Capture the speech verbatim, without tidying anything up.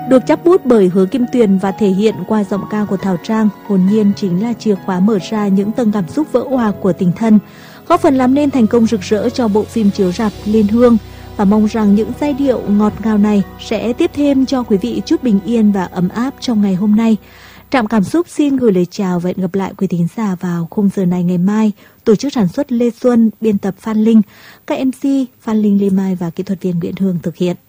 Được chắp bút bởi Hứa Kim Tuyền và thể hiện qua giọng ca của Thảo Trang, hồn nhiên chính là chìa khóa mở ra những tầng cảm xúc vỡ òa của tình thân, góp phần làm nên thành công rực rỡ cho bộ phim chiếu rạp Liên Hương. Và mong rằng những giai điệu ngọt ngào này sẽ tiếp thêm cho quý vị chút bình yên và ấm áp trong ngày hôm nay. Trạm Cảm Xúc xin gửi lời chào và hẹn gặp lại quý thính giả vào khung giờ này ngày mai. Tổ chức sản xuất Lê Xuân, biên tập Phan Linh, các em xê Phan Linh, Lê Mai và kỹ thuật viên Nguyễn Hương thực hiện.